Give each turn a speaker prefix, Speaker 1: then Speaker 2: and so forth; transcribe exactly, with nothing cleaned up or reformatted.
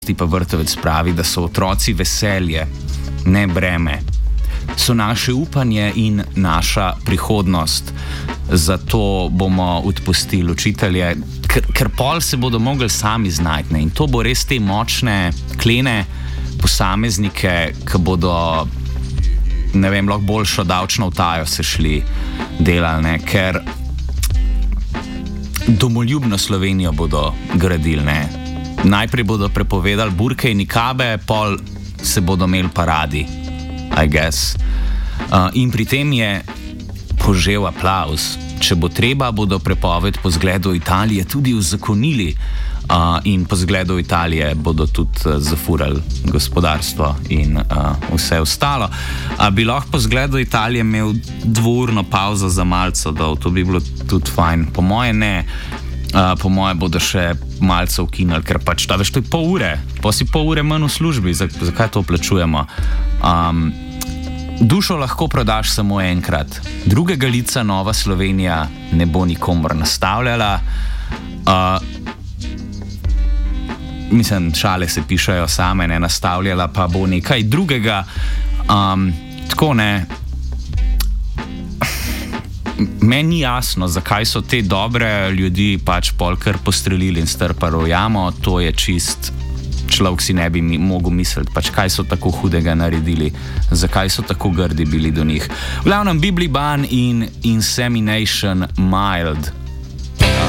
Speaker 1: pa Vrtovec pravi, da so otroci veselje, ne breme. So naše upanje in naša prihodnost. Zato bomo odpustili učitelje, ker, ker pol se bodo mogli sami znajti. In to bo res te močne, klene posameznike, ki bodo, ne vem, lahko boljšo davčno utajo se šli delali, ne? Ker domoljubno Slovenijo bodo gradili, ne? Najprej bodo prepovedali burke in nikabe, pol se bodo imeli paradi, I guess. Uh, in pri tem je požel aplavz. Če bo treba, bodo prepoved po zgledu Italije tudi uzakonili. Uh, in po zgledu Italije bodo tudi uh, zafurali gospodarstvo in uh, vse ostalo. A bi lahko po zgledu Italije imel dvourno pauzo za malce, da to bi bilo tudi fajn. Po moje ne. Uh, po moje bodo še malce ukinili, ker pač ta veš, to je pol ure, pa si pol ure manj v službi, zakaj to plačujemo? Um, dušo lahko prodaš samo enkrat, drugega lica Nova Slovenija ne bo nikomor nastavljala. Uh, mislim, šale se pišajo same, ne nastavljala, pa bo nekaj drugega. Um, tako ne. Meni ni jasno, zakaj so te dobre ljudi pač polkar postrelili in strpali v jamo. To je čist, človek si ne bi mi, mogel misliti, pač kaj so tako hudega naredili, zakaj so tako grdi bili do njih. V glavnem, Bibliban in Insemination Mild.